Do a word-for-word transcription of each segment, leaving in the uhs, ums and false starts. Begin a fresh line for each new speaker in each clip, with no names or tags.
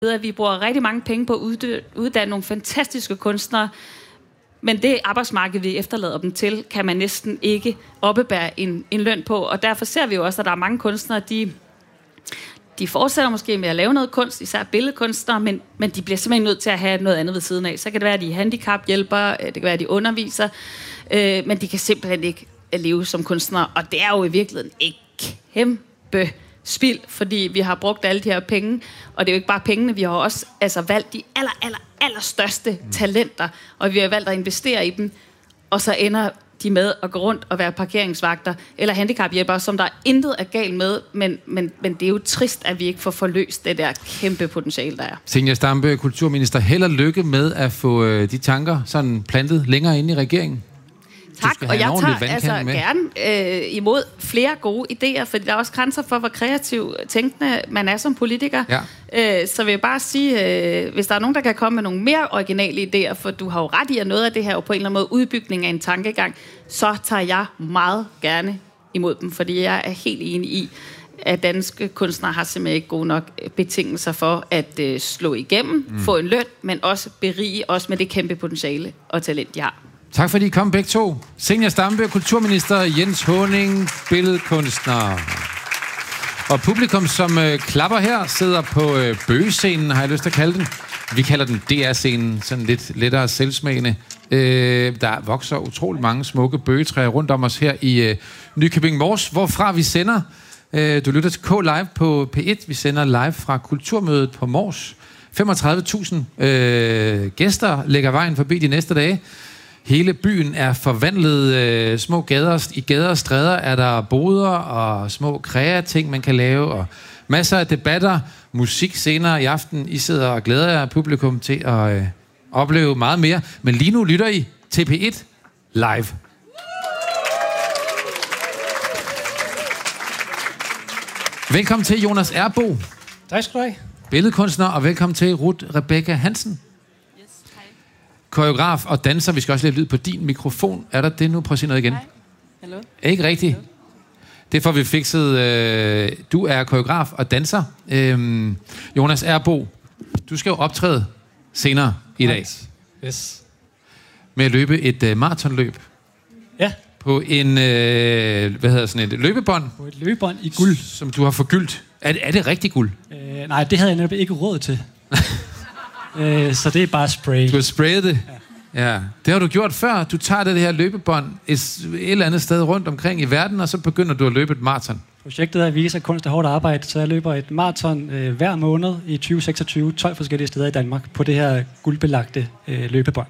at vi bruger rigtig mange penge på at uddanne nogle fantastiske kunstnere, men det arbejdsmarked, vi efterlader dem til, kan man næsten ikke oppebære en, en løn på, og derfor ser vi jo også, at der er mange kunstnere, de, de fortsætter måske med at lave noget kunst, især billedkunstnere, men, men de bliver simpelthen nødt til at have noget andet ved siden af. Så kan det være, at de er handicaphjælpere, det kan være, at de underviser, øh, men de kan simpelthen ikke leve som kunstnere, og det er jo i virkeligheden et kæmpe spild, fordi vi har brugt alle de her penge, og det er jo ikke bare pengene, vi har også altså valgt de aller, aller, aller største mm. talenter, og vi har valgt at investere i dem, og så ender de med at gå rundt og være parkeringsvagter eller handicaphjælpere, som der intet er galt med, men, men, men det er jo trist, at vi ikke får forløst det der kæmpe potentiale, der er.
Zenia Stampe, kulturminister, held og lykke med at få øh, de tanker sådan plantet længere ind i regeringen.
Tak, og jeg tager altså gerne øh, imod flere gode idéer, for der er også grænser for, hvor kreativ tænkende man er som politiker. Ja. Øh, så vil jeg bare sige, øh, hvis der er nogen, der kan komme med nogle mere originale idéer, for du har jo ret i, at noget af det her er på en eller anden måde udbygning af en tankegang, så tager jeg meget gerne imod dem, fordi jeg er helt enig i, at danske kunstnere har simpelthen ikke gode nok betingelser for at øh, slå igennem, mm. få en løn, men også berige os med det kæmpe potentiale og talent, de har.
Tak fordi I kom begge to. Zenia Stampe, kulturminister, Jens Håning, billedkunstner. Og publikum, som øh, klapper her, sidder på øh, bøgescenen, har jeg lyst til at kalde den. Vi kalder den D R-scenen, sådan lidt lettere selvsmagende. Øh, der vokser utrolig mange smukke bøgetræer rundt om os her i øh, Nykøbing Mors, hvorfra vi sender. Øh, du lytter til K Live på P et. Vi sender live fra Kulturmødet på Mors. femogtredive tusind øh, gæster lægger vejen forbi de næste dage. Hele byen er forvandlet. Øh, små gader, i gader og stræder er der boder og små kreating, man kan lave, og masser af debatter, musik senere i aften. I sidder og glæder jer publikum til at øh, opleve meget mere. Men lige nu lytter I til P et live. Velkommen til Jonas Erbo.
Tak skal du have.
Billedkunstner, og velkommen til Ruth Rebecca Hansen. Koreograf og danser. Vi skal også lave lyd på din mikrofon. Er der det nu? Prøv at sige noget igen.
Hej. Hallo.
Ikke rigtigt. Hallo. Det får vi fikset. Øh, du er koreograf og danser. Øhm, Jonas Erbo, du skal jo optræde senere i dag.
Yes.
Med at løbe et øh, maratonløb.
Ja. På
en, øh, hvad hedder sådan et løbebånd.
På et løbebånd i guld.
Som du har forgyldt. Er, er det rigtig guld?
Øh, nej, det havde jeg netop ikke råd til. Øh, så det er bare spray.
Du har sprayet det? Ja. Ja. Det har du gjort før. Du tager det her løbebånd et, et eller andet sted rundt omkring i verden, og så begynder du at løbe et maraton.
Projektet er at vise, at kunst er hårdt arbejde, så jeg løber et maraton øh, hver måned i tyve seksogtyve, tolv forskellige steder i Danmark, på det her guldbelagte øh, løbebånd.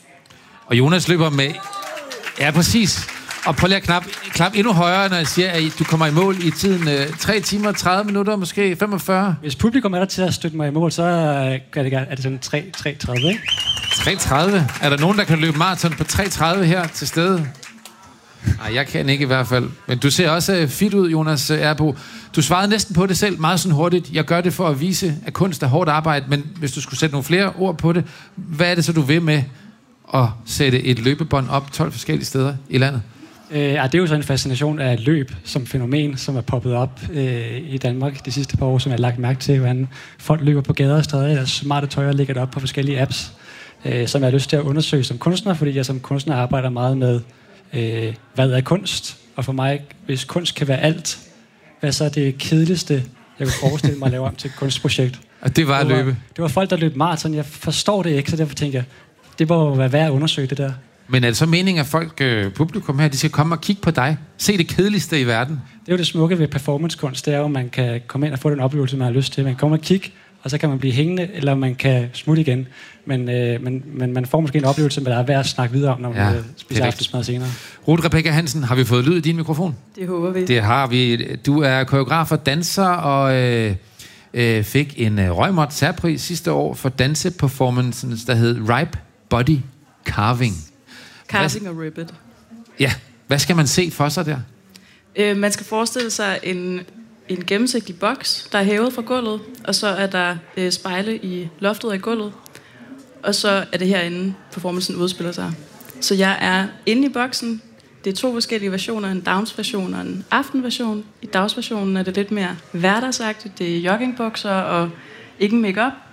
Og Jonas løber med... Ja, præcis. Og prøv lige at knappe knap endnu højere, når jeg siger, at du kommer i mål i tiden øh, tre timer, tredive minutter, måske femogfyrre.
Hvis publikum er der til at støtte mig i mål, så er det, er det sådan tre tredive, ikke?
tre tredive? Er der nogen, der kan løbe maraton på tre tredive her til stede? Nej, jeg kan ikke i hvert fald. Men du ser også fit ud, Jonas Erbo. Du svarede næsten på det selv, meget sådan hurtigt. Jeg gør det for at vise, at kunst er hårdt arbejde, men hvis du skulle sætte nogle flere ord på det, hvad er det så, du vil med at sætte et løbebånd op tolv forskellige steder i landet?
Øh, ja, det er jo så en fascination af løb som fænomen, som er poppet op øh, i Danmark de sidste par år, som jeg har lagt mærke til, hvordan folk løber på gader og stræder i deres smarte tøj og lægger det op på forskellige apps, øh, som jeg har lyst til at undersøge som kunstner, fordi jeg som kunstner arbejder meget med, øh, hvad er kunst? Og for mig, hvis kunst kan være alt, hvad så er det kedeligste, jeg kunne forestille mig at lave om til et kunstprojekt?
Og det var at løbe?
Det var folk, der løb maraton. Jeg forstår det ikke, så derfor tænker jeg, det må være værd at undersøge det der.
Men er det så meningen, at folk, publikum her, de skal komme og kigge på dig? Se det kedeligste i verden?
Det er jo det smukke ved performancekunst. Det er jo, at man kan komme ind og få den oplevelse, man har lyst til. Man kan komme og kigge, og så kan man blive hængende, eller man kan smutte igen. Men, øh, men, men man får måske en oplevelse, men der er værd at snakke videre om, når man ja, spiser aftensmad senere.
Ruth Rebecca Hansen, har vi fået lyd i din mikrofon?
Det håber vi.
Det har vi. Du er koreograf og danser, og øh, øh, fik en øh, Reumert særpris sidste år for danseperformancen, der hed Ripe Body Carving.
Carving og ribbit.
Ja, hvad skal man se for sig der?
Øh, man skal forestille sig en, en gennemsigtig boks, der er hævet fra gulvet, og så er der øh, spejle i loftet af gulvet, og så er det herinde, performancen udspiller sig. Så jeg er inde i boksen. Det er to forskellige versioner, en downs-version og en aftenversion. I dagsversionen er det lidt mere hverdagsagtigt. Det er joggingbukser og ikke make-up.